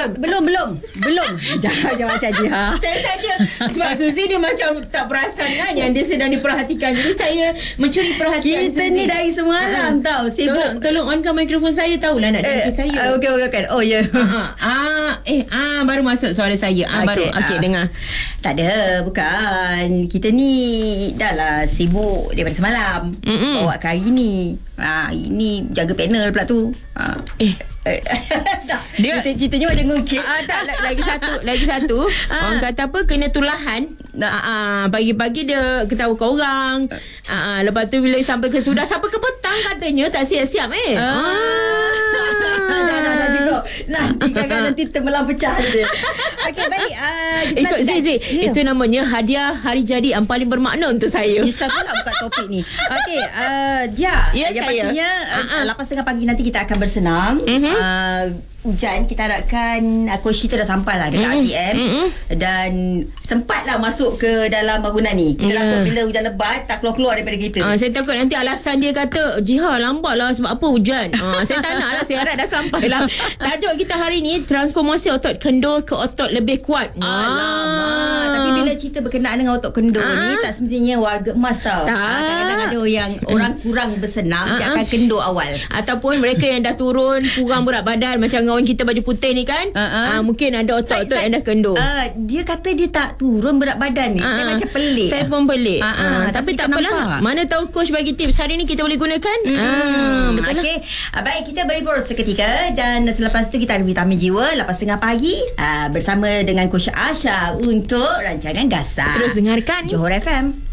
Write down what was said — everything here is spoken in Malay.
Belum. Jangan macam Jiha. Saya saja sebab Suzy dia macam tak perasan kan yang dia sedang diperhatikan. Jadi saya mencuri perhatian Kita Suzy. ni dari semalam tahu sibuk. Tolong onkan mikrofon saya, tahulah nak dengar saya. Okey. Oh ya. Baru masuk suara saya. Baru. Okey, dengar. Tak ada, bukan. Kita ni dah lah sibuk daripada semalam. Bawa ke hari ni. Hari ni jaga panel pula tu. Tak. Dia ceritanya macam ngungkit. Tak, lagi satu. Orang kata apa, kena tulahan. Pagi-pagi dia ketawakan orang. Lepas tu bila sampai ke sampai ke petang katanya tak siap-siap Dah juga. Nanti termelang pecah dia. Okey, baik. Itu namanya hadiah hari jadi yang paling bermakna untuk saya. Bisa pula buka topik ni. Okey, Dia. Yang pastinya 8.30 pagi nanti kita akan bersenam. Hujan, kita harapkan coach kita dah sampai lah dekat RTM. Dan sempatlah masuk ke dalam bangunan ni. Kita takut bila hujan lebat tak keluar-keluar daripada kita. Saya takut nanti alasan dia kata Jiha lambat lah sebab apa hujan. Saya tak nak lah, saya harap dah sampai lah. Tajuk kita hari ni, transformasi otot kendor ke otot lebih kuat. Alamak. Tapi bila cerita berkenaan dengan otot kendor ni, tak semestinya warga emas tau. Kadang-kadang ada yang orang kurang bersenam, dia akan kendor awal. Ataupun mereka yang dah turun, kurang berat badan, macam kawan kita baju putih ni kan. Mungkin ada otot-otot yang dah kendor. Dia kata dia tak turun berat badan ni. Saya macam pelik. Saya pun pelik. Tapi tak apalah. Mana tahu coach bagi tips hari ni kita boleh gunakan. Okey. Baik, kita berhibur seketika dan selepas tu kita ada Vitamin Jiwa 8.30 pagi bersama dengan Coach Asha untuk rancangan Gasar. Terus dengarkan Johor FM.